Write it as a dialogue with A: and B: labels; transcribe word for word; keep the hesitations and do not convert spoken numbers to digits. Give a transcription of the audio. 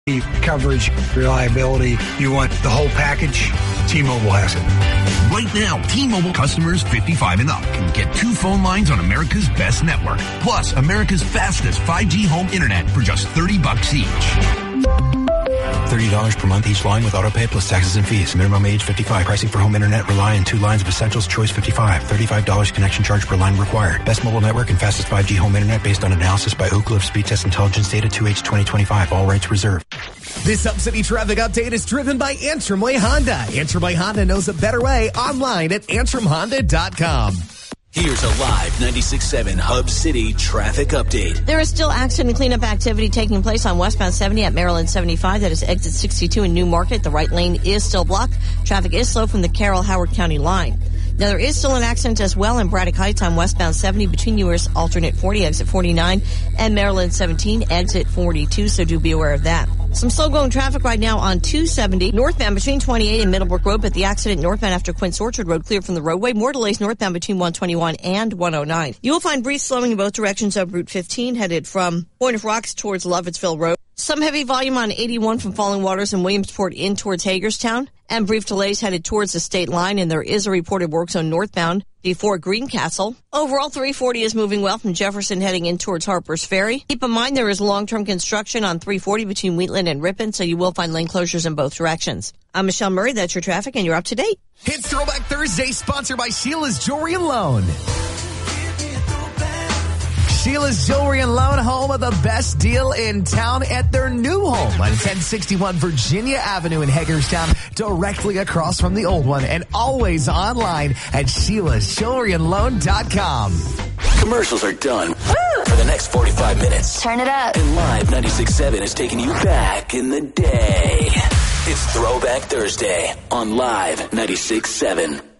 A: coverage, reliability. You want the whole package? T-Mobile has it.
B: Right now, T-Mobile customers fifty-five and up can get two phone lines on America's best network, plus America's fastest five G home internet for just thirty bucks each.
C: thirty dollars per month each line with autopay plus taxes and fees. Minimum age fifty-five. Pricing for home internet rely on two lines of Essentials Choice fifty-five. thirty-five dollars connection charge per line required. Best mobile network and fastest five G home internet based on analysis by Oak Cliff Speed Test Intelligence Data two H twenty twenty-five. All rights reserved.
D: This Up-City traffic update is driven by Antrim Way Honda. Antrim Way Honda knows a better way. Online at antrim honda dot com.
E: Here's a live ninety-six point seven Hub City traffic update.
F: There is still accident cleanup activity taking place on westbound seventy at Maryland seventy-five. That is exit sixty-two in New Market. The right lane is still blocked. Traffic is slow from the Carroll-Howard County line. Now, there is still an accident as well in Braddock Heights on westbound seventy between U S alternate forty, exit forty-nine, and Maryland seventeen, exit forty-two, so do be aware of that. Some slow-going traffic right now on two seventy, northbound between twenty-eight and Middlebrook Road, but the accident northbound after Quince Orchard Road cleared from the roadway. More delays northbound between one twenty-one and one oh nine. You will find brief slowing in both directions of Route fifteen, headed from Point of Rocks towards Lovettsville Road. Some heavy volume on eighty-one from Falling Waters and Williamsport in towards Hagerstown, and brief delays headed towards the state line, and there is a reported work zone northbound before Greencastle. Overall, three forty is moving well from Jefferson heading in towards Harper's Ferry. Keep in mind there is long-term construction on three forty between Wheatland and Ripon, so you will find lane closures in both directions. I'm Michelle Murray. That's your traffic, and you're up to date.
D: It's Throwback Thursday, sponsored by Sheila's Jewelry and Loan. Sheila's Jewelry and Loan, home of the best deal in town at their new home on ten sixty-one Virginia Avenue in Hagerstown, directly across from the old one, and always online at Sheila's Jewelry and Loan dot com.
E: Commercials are done. Woo! For the next forty-five minutes.
G: Turn it up.
E: And Live ninety-six point seven is taking you back in the day. It's Throwback Thursday on Live ninety-six point seven.